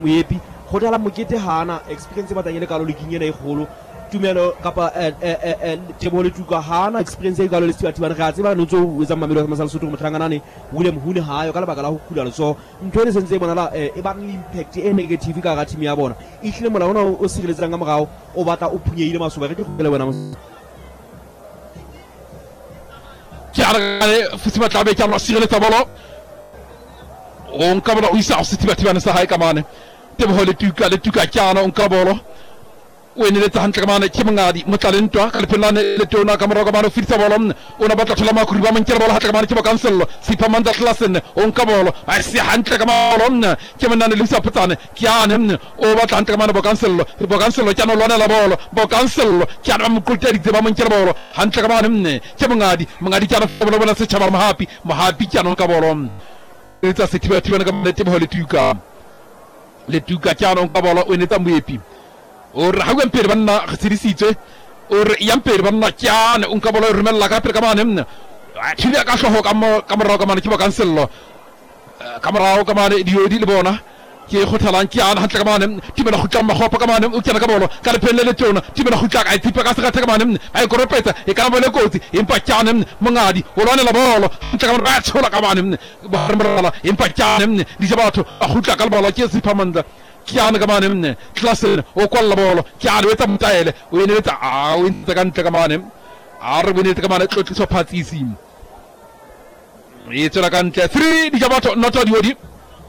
moepi go tala mokete hana experience ba tanyele kalo leking ena e golo tumelo kapa tebole tuka hana experience e kalo le Stiwatibane ga tseba no tso etsa mamelo masala Sotho go motlhanganane William Hune hayo ka lebaka la go kula le so ntho e sentse bona e ba le impact e negative ka ga team ya bona e hlile mola ona o sireletsang ga mogao o batla o phunyeile masoba re ke go pela bona Kiara fusi matlabe kana sireletsa bolo on kabala o isa Stiwatibane sa hay kamane tebole le tuka kana on kabolo wene le thantle kamane kimangadi mutalentwa kalpelane le tona kamaro kamano filsa bolom ona batla tlama ku riba mankela bola hatka kamane kiba cancel sipa manda klasen on kabolo ay si hantle kamalon kimanane lisa putane kianem o batla hantle kamane bo cancel kiano lona la bolo bo cancel kiano am kulteri tiba mankela bolo hantle kamane kimangadi kiano bolo bona se chabar mahapi kiano kabolo eta Stiwatibane kamane tebole le tuka kiano kabolo wene tamwepi or hawen per banna khsirisitse or yamper banna kyan un kabolo rumella ka per kamanem tilia ka soho kamara kamane kiba cancel kamara kamane diodi le bona ke khotalan kyan han kamanem tibena khukam ma khopa kamanem u kana kabolo kala pelle le tona tibena khukak ay tipa ka saka kamanem ay ko repeta e kamole koti impa kyanem mangadi wolone la bolo kamara ba chola kamanem barmala impa kyanem di jabato khukak kala bolo ke sipamanda kiana kamanem klasen o kolla bolo kiana weta mutaele wineta winta kanta kamanem wineta kamane toti so patisi yetara kanta 3 di jabato noto di wodi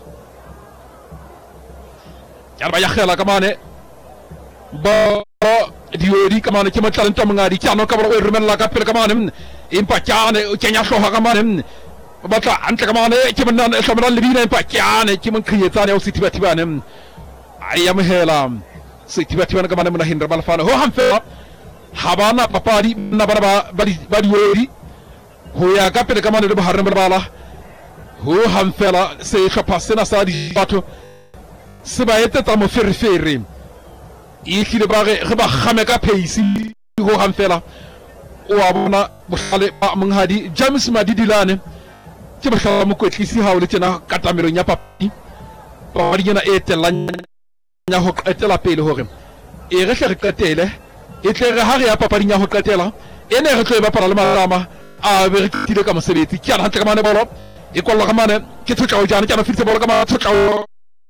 yarba yakhela kamane bo di wodi kamane kima talento ngadi kiano kabro o rumella kapel kamanem impa kiana kenya so kamanem bata anta kamane kima nan samran libina impa kiana kima kriyetane o Stiwatibane ayam helam Stiwatibane kamane mena hindra balfana ho hamfe habana papadi na badi wori ho ya kapel kamane do harre bala ho hamfela se kapasena sadi bato sebayete tamo feriferi ikile bare khaba khame ka peisi ho hamfela o abona bosale ba monghadi James Madidilane ke ba khala mo kwetlisi hawle tena katamelo nya papi ba di na etela nya ho etela pele hore e re hle qetele e tle re ha re ya papadi nya ho qetela ene re tlo ba para le malama a be re tile ka mosebetsi ke ana hantle kamane bolo e kolla kamane ke thotla o jana kana fitse bolo kamane thotla o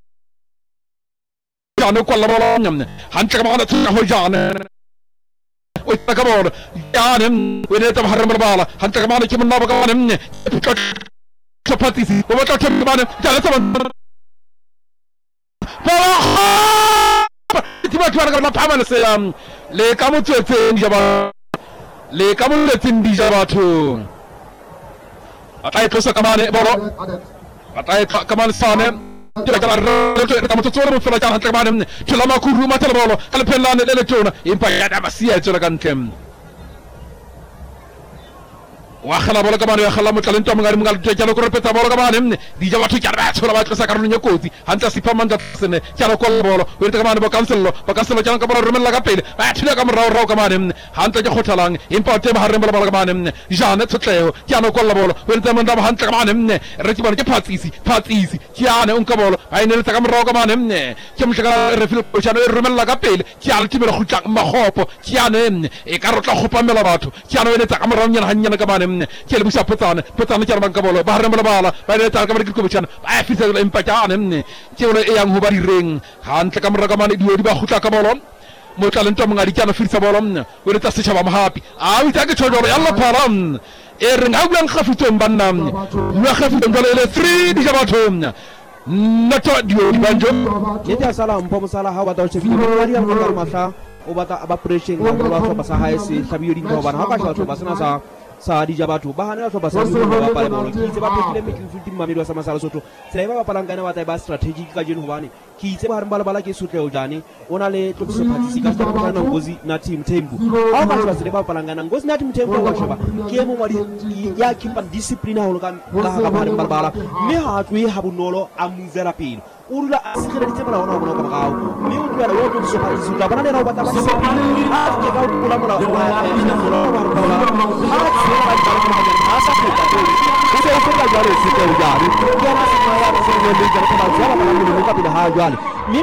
jana kolla bolo nyamne hantle kamane thotla ho jana o ta bolo jana wene ta harram bala hantle kamane ke munna ba kamane kapatisi o ta kamane jana ta Stiwatibane kamane pamana se le kamutu ete njaba le kamutu ete njaba tu atai kosa kamane bolo atai kamane sane tira kala kamutu tsoro mo fela kan kamane tila makuru matal bolo kala pelane le tona impa ya da masia tsora kan kem wa khala bolo kamane khala mo talento mo ngal jalo ko repeta bolo kamane di jawatu jarba tsora ba tsaka karnu nyakoti hanta sipamanda sene jalo ko bolo werta kamane ba cancel jalo ka bolo rumella ka pele tila kam raw kamane hanta ja khotalang imparte ba harre bolo kamane jana ttleo jalo ko bolo werta manda ba hanta kamane reti ban ke patisi jana un ka bolo ayne ta kam raw kamane kem taka refil ko jana rumella ka pele jalo timela khutla ma khopo jana e karotla khopa mela batho jana wene ta kam raw nyana kamane kele busa potane jarman kabolo bahre mala bala bayre ta kamar ko bican ay fisa le impacane kele e yang hubari ring han ta kamra kamane di ba khuta kabolo mo talento mo ngadi kana fisa bolom wone ta se chaba happy awi ta ke chodo yalla param e ring hawlan khafitu bannam wa khafitu ngale 3 di jabatum nato di banjo yeta sala mpo sala hawa ta chefi mari am ngar masa o bata aba pressure ngam wa so basa haisi tabiyo di ko ban ha ka so basana sa di jabatu bahana so basa ni ba pale bolo ki se ba pekile mi ki futi mami do sama sala soto se ba palangana wa ta ba strategy ka jenu hwani ki se ba harbala bala ke sutle ujani ona le to so pati sika sta na ngozi na team tembu au ba se ba palangana ngozi na team tembu wa shoba ke mo mari ya ki pan discipline ha lo kan la ha ba bala me ha tu habu nolo amuzera pin urula asikira di tebala ona bona ka mi u dua wo to so pa su ta bana na ba ta ba ke ka kula mona wa asa ku ta ko se ko ka jare si ke jare ko na sa ya se ne le jare ka jara ka ni ka bi ha jale mi